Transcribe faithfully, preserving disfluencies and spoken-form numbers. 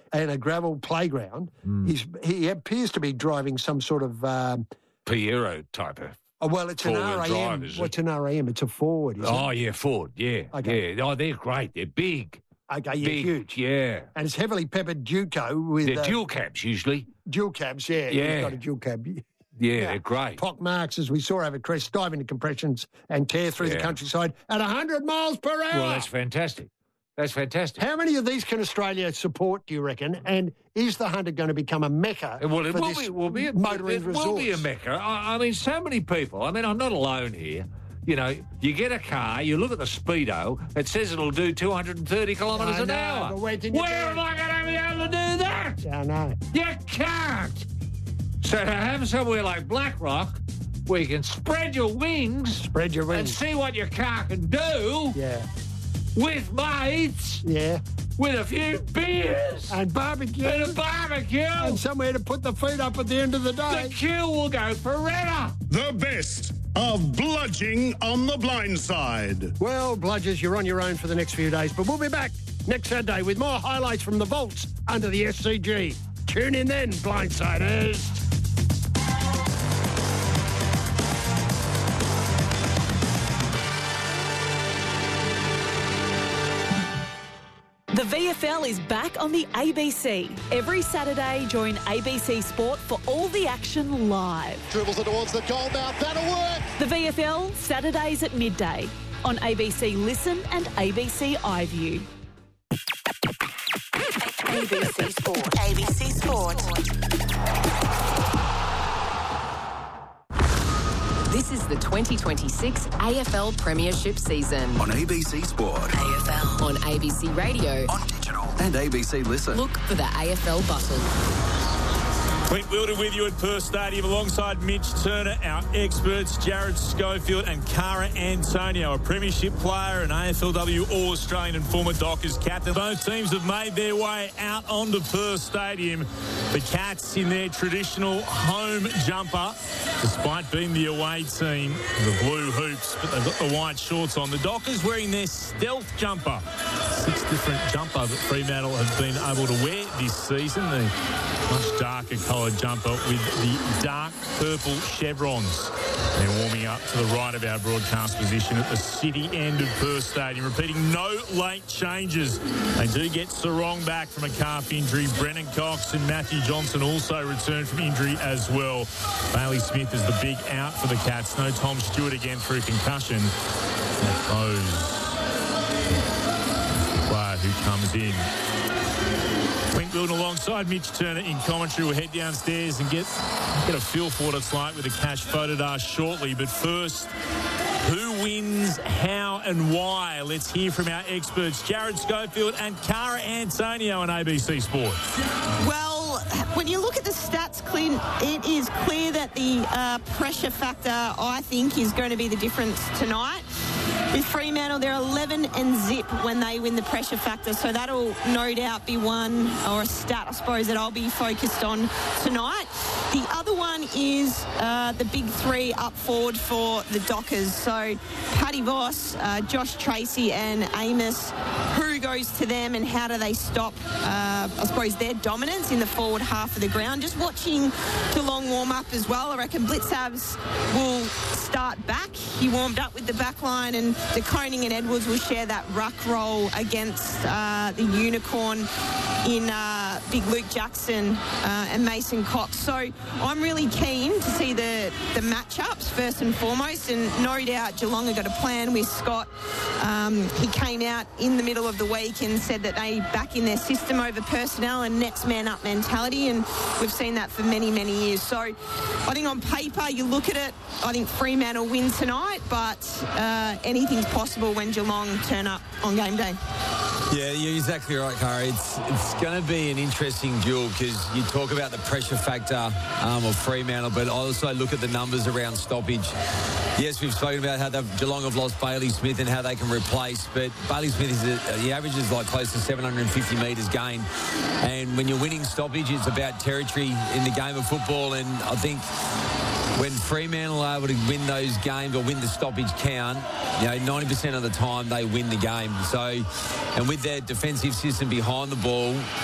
and a gravel playground. Mm. He's, he appears to be driving some sort of... Um, Piero type of... Oh, well, it's an R A M. Drive, is What's it? an R A M? It's a Ford, isn't Oh, it? yeah, Ford, yeah. Okay. Yeah. Oh, they're great. They're big. Okay, yeah, big, huge. Yeah. And it's heavily peppered Duco with... They're uh, dual cabs, usually. Dual cabs, yeah. Yeah. He's got a dual cab. Yeah, Yeah. they're great. Pock marks, as we saw over Crest, dive into compressions and tear through the Yeah. countryside at one hundred miles per hour. Well, that's fantastic. That's fantastic. How many of these can Australia support, do you reckon? And is the Hunter going to become a mecca Well, it for will this be, will be a, motoring it resort? will be a mecca. I, I mean, so many people. I mean, I'm not alone here. You know, you get a car, you look at the speedo, it says it'll do two hundred thirty kilometres I an know, hour. but where can you Where do am it? I going to be able to do that? I know. You can't. So to have somewhere like Blackrock, where you can spread your wings Spread your and wings. see what your car can do Yeah, with mates, yeah. with a few beers And barbecue. and a barbecue, And somewhere to put the feet up at the end of the the day. queue will go forever. The best of Bludging on the Blind Side. Well, Bludgers, you're on your own for the next few days, but we'll be back next Saturday with more highlights from the vaults under the S C G. Tune in then, Blindsiders. The V F L is back on the A B C. Every Saturday, join A B C Sport for all the action live. Dribbles it towards the goal mouth. That'll work. The V F L, Saturdays at midday on A B C Listen and A B C iView. A B C Sport. A B C Sport. This is the twenty twenty-six A F L Premiership season. On A B C Sport, A F L. On A B C Radio. on digital, and A B C Listen. Look for the A F L button. Clint Wilder with you at Perth Stadium alongside Mitch Turner, our experts, Jared Schofield and Cara Antonio, a premiership player, an A F L W All-Australian and former Dockers captain. Both teams have made their way out onto Perth Stadium. The Cats in their traditional home jumper, despite being the away team, the blue hoops, but they've got the white shorts on. The Dockers wearing their stealth jumper. Six different jumper that Fremantle have been able to wear this season. The much darker coloured jumper with the dark purple chevrons. They're warming up to the right of our broadcast position at the city end of Perth Stadium. Repeating, no late changes. They do get Sarong back from a calf injury. Brennan Cox and Matthew Johnson also returned from injury as well. Bailey Smith is the big out for the Cats. No Tom Stewart again through concussion. That the player who comes in. Clint Wilden alongside Mitch Turner in commentary. We'll head downstairs and get get a feel for what it's like with a cash photo shortly. But first, who wins, how and why? Let's hear from our experts, Jared Schofield and Cara Antonio on A B C Sport. Well, when you look at the stats, Clint, it is clear that the uh, pressure factor, I think, is going to be the difference tonight. With Fremantle, they're eleven and zip when they win the pressure factor, so that'll no doubt be one, or a stat, I suppose, that I'll be focused on tonight. The other one is uh, the big three up forward for the Dockers. So Paddy Voss, uh, Josh Tracy and Amos, who goes to them and how do they stop, uh, I suppose, their dominance in the forward half of the ground? Just watching the long warm-up as well, I reckon Blitzabs will start back. He warmed up with the back line, and De Koning and Edwards will share that ruck role against uh, the Unicorn in uh, Big Luke Jackson uh, and Mason Cox. So I'm really keen to see the, the matchups first and foremost, and no doubt Geelong have got a plan with Scott. Um, he came out in the middle of the week and said that they back in their system over personnel and next man up mentality, and we've seen that for many, many years. So I think on paper, you look at it, I think Fremantle win tonight, but uh, anything's possible when Geelong turn up on game day. Yeah, you're exactly right, Cara. It's it's going to be an interesting duel because you talk about the pressure factor um, of Fremantle, but I also look at the numbers around stoppage. Yes, we've spoken about how they've, Geelong have lost Bailey Smith and how they can replace, but Bailey Smith is a, the average is like close to seven hundred fifty metres gained, and when you're winning stoppage, it's about territory in the game of football, and I think when Fremantle are able to win those games or win the stoppage count, you know, ninety percent of the time they win the game. So, and with their defensive system behind the ball,